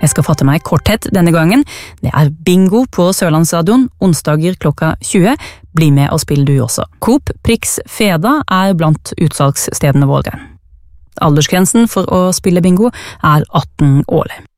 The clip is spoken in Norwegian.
Jeg skal fatte meg i korthet denne gangen. Det er bingo på Sørlandsradioen, onsdager klokka 20. Bli med og spill du også. Coop Prix Feda er blant utsalgsstedene våre. Aldersgrensen for å spille bingo er 18 år.